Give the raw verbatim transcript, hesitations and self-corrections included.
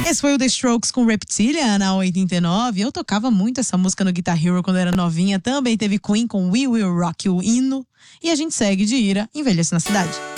Esse foi o The Strokes com Reptilian na oitenta e nove. Eu tocava muito essa música no Guitar Hero quando era novinha. Também teve Queen com We Will Rock You, hino. E a gente segue de Ira, Envelhece na Cidade.